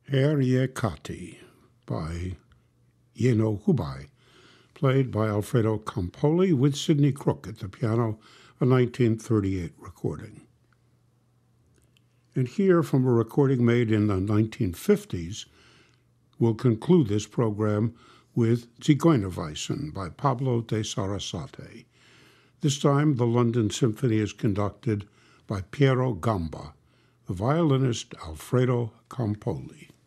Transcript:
Herr Kati by Yeno Hubai, played by Alfredo Campoli with Sidney Crook at the piano, a 1938 recording. And here, from a recording made in the 1950s, we'll conclude this program with Zigeunerweisen by Pablo de Sarasate. This time, the London Symphony is conducted by Piero Gamba, the violinist Alfredo Campoli.